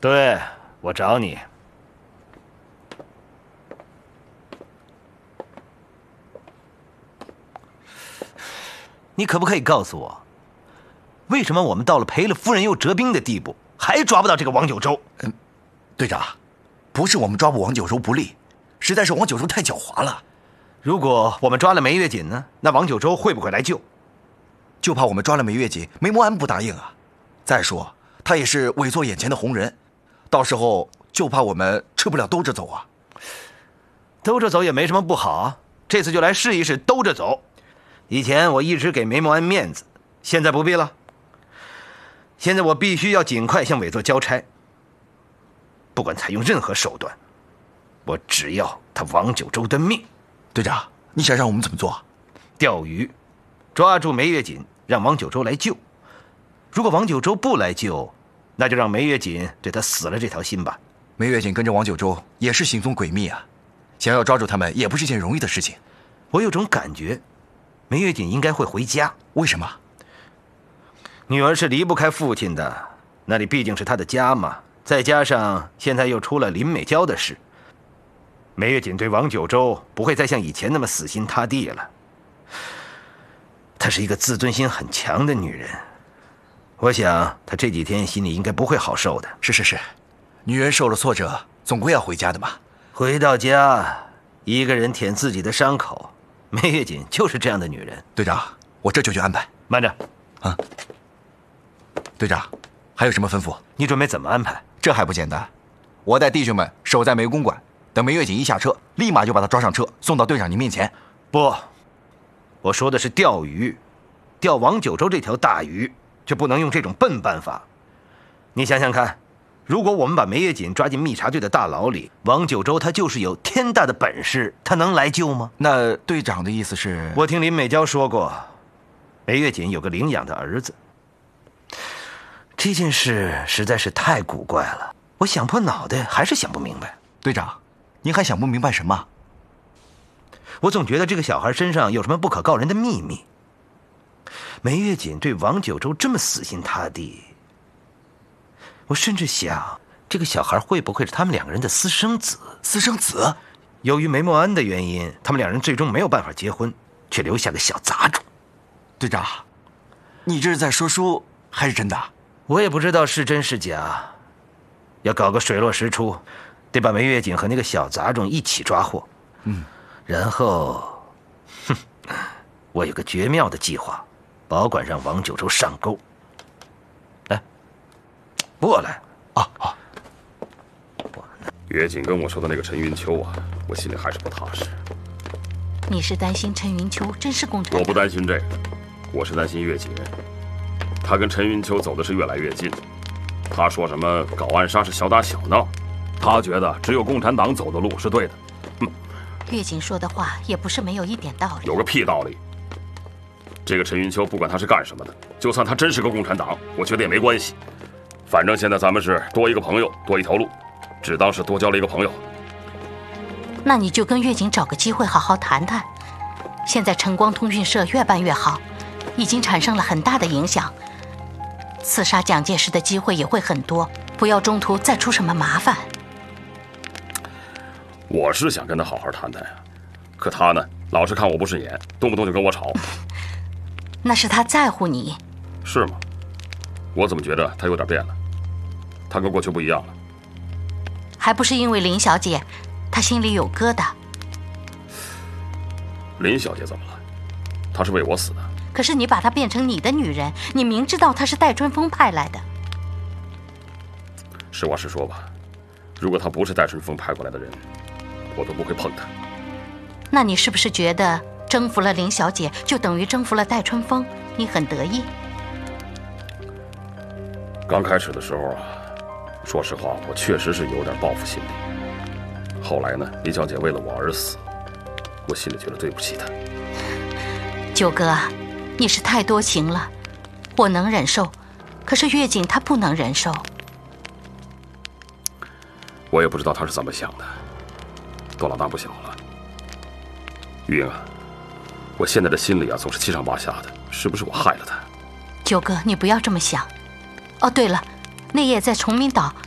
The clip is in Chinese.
对，我找你。你可不可以告诉我，为什么我们到了赔了夫人又折兵的地步，还抓不到这个王九州？ 队长，不是我们抓捕王九州不利，实在是王九州太狡猾了。 如果我们抓了梅月锦呢？那王九州会不会来救？ 就怕我们抓了梅月锦，梅莫安不答应啊。再说他也是委座眼前的红人，到时候就怕我们吃不了兜着走啊。 兜着走也没什么不好啊，这次就来试一试兜着走。以前我一直给梅莫安面子，现在不必了。现在我必须要尽快向委座交差，不管采用任何手段，我只要他王九州的命。 队长，你想让我们怎么做？ 钓鱼，抓住梅月锦，让王九州来救。如果王九州不来救，那就让梅月锦对他死了这条心吧。 梅月锦跟着王九州也是行踪诡秘啊，想要抓住他们也不是件容易的事情。 我有种感觉，梅月锦应该会回家。 为什么？ 女儿是离不开父亲的，那里毕竟是她的家嘛。再加上现在又出了林美娇的事，梅月锦对王九州不会再像以前那么死心塌地了。她是一个自尊心很强的女人，我想她这几天心里应该不会好受的。 是，女人受了挫折，总归要回家的嘛。 回到家，一个人舔自己的伤口，梅月锦就是这样的女人。 队长，我这就去安排。 慢着， 啊，队长，还有什么吩咐？ 你准备怎么安排？ 这还不简单，我带弟兄们守在梅公馆，等梅月锦一下车，立马就把他抓上车，送到队长您面前。 不，我说的是钓鱼，钓王九州这条大鱼，就不能用这种笨办法。你想想看，如果我们把梅月锦抓进密查队的大牢里，王九州他就是有天大的本事，他能来救吗？ 那队长的意思是？ 我听林美娇说过，梅月锦有个领养的儿子。这件事实在是太古怪了，我想破脑袋还是想不明白。 队长，您还想不明白什么？ 我总觉得这个小孩身上有什么不可告人的秘密。梅月锦对王九州这么死心塌地，我甚至想，这个小孩会不会是他们两个人的私生子？ 私生子？ 由于梅莫安的原因，他们两人最终没有办法结婚，却留下个小杂种。 队长，你这是在说书还是真的？ 我也不知道是真是假，要搞个水落石出，得把梅月锦和那个小杂种一起抓获。然后，我有个绝妙的计划，保管让王九州上钩。来，过来。 月锦跟我说的那个陈云秋啊，我心里还是不踏实。 你是担心陈云秋真是共产党？ 我不担心这个，我是担心月锦。他跟陈云秋走的是越来越近。他说什么搞暗杀是小打小闹，他觉得只有共产党走的路是对的。 月锦说的话也不是没有一点道理。 有个屁道理！这个陈云秋不管他是干什么的，就算他真是个共产党，我觉得也没关系。反正现在咱们是多一个朋友，多一条路，只当是多交了一个朋友。 那你就跟月锦找个机会好好谈谈。现在晨光通讯社越办越好，已经产生了很大的影响，刺杀蒋介石的机会也会很多，不要中途再出什么麻烦。 我是想跟他好好谈谈呀，可他呢，老是看我不顺眼，动不动就跟我吵。 那是他在乎你。 是吗？我怎么觉得他有点变了？他跟过去不一样了。 还不是因为林小姐，她心里有疙瘩。 林小姐怎么了？她是为我死的。 可是你把她变成你的女人，你明知道她是戴春风派来的。 实话实说吧，如果她不是戴春风派过来的人，我都不会碰她。 那你是不是觉得征服了林小姐就等于征服了戴春风？你很得意？ 刚开始的时候啊，说实话，我确实是有点报复心理。后来呢，林小姐为了我而死，我心里觉得对不起她。 九哥，你是太多情了，我能忍受，可是月锦她不能忍受。 我也不知道她是怎么想的，都老大不小了。玉英啊，我现在的心里啊总是七上八下的，是不是我害了她？ 九哥，你不要这么想。哦，对了，那夜在崇明岛